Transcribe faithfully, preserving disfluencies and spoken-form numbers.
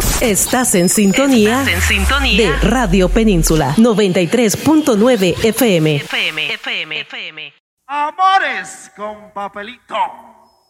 Estás en sintonía, Estás en sintonía de Radio Península noventa y tres punto nueve F M. F M, F M, F M. Amores con papelito.